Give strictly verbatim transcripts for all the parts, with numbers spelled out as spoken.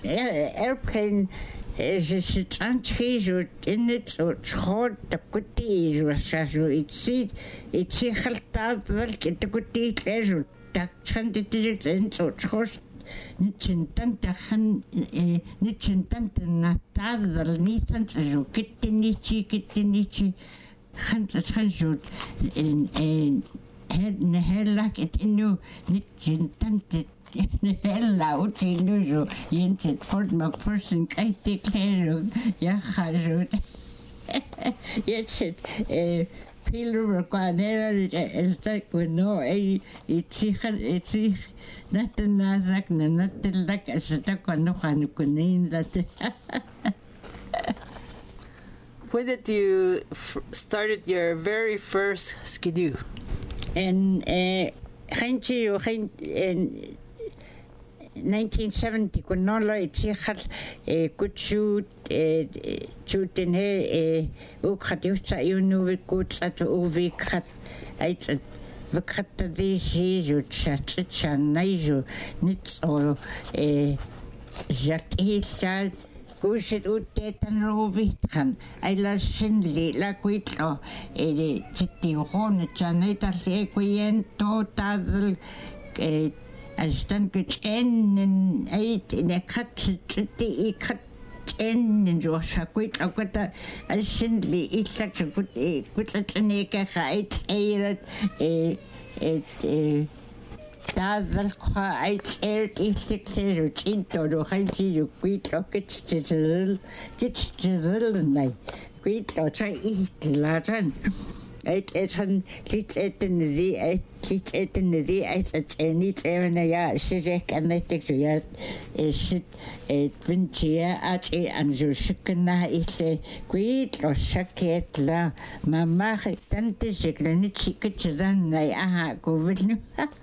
airplane is het aanschiet in het schoot de kutie is zo iets iets heel taal welke de kutie is zo dat kan dit is in zo schoot niet tante gaan niet tante natal niet tante zo kitty niet kitty niet gaan het gaan zo in in het neerlag het in niet tante Hella utinu zo jenset fort McPherson kaite klero ja gazo jenset eh pilur kwanera esta kuno ei itzihan itzih naten nazak na naten lak esta kuno hanu kunin dat. When did you f- started your very first skidoo? En eh gentje yo gent en nineteen seventy kuno lo itzihal eh kutsut eh chuten he eh ukhatutsa yunu kutsat uvikhat ait vikhatta disi jutchat chanaijo nitso eh jakisa kusit utetan rovitkan aila sinli la kuitlo eh chitti hon chanaital e kuento tadl eh Astan kuchen ait in a cut the cut en Joshua quit a good ascendly it's such a good good such a neka height air a a Dazzle quite aired is the clear into the handy you quit rockets to the little gets to the little night. Quit or try eat latin. It is on it's it in the it's it in the it's a Chinese area, Shizek and Letic yet is it a Vinchia at a and you shikana is a great or shaket la mamma tante shikanichi kitchen I aha go with you.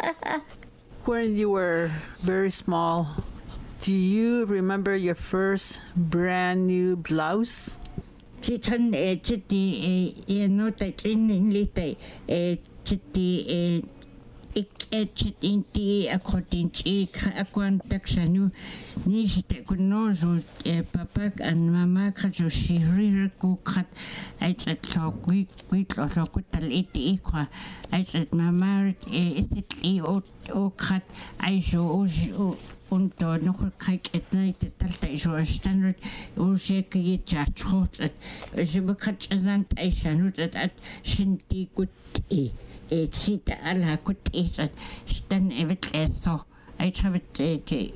When you were very small, do you remember your first brand new blouse? Chitan e chiti e no ta training lite e chiti e ik e chitinti according to akwantaksanu ni jite kuno zo e papa and mama khajo shiri ku khat ai chat khoi kui lo lo ku tal iti ikwa ai chat mama e iti o o khat ai jo o und da noch kein etnait talta jo standard o sheke yet chot es bekat zant ai shanut at shinti kut e et sit ala kut is stan evet eso ai chabet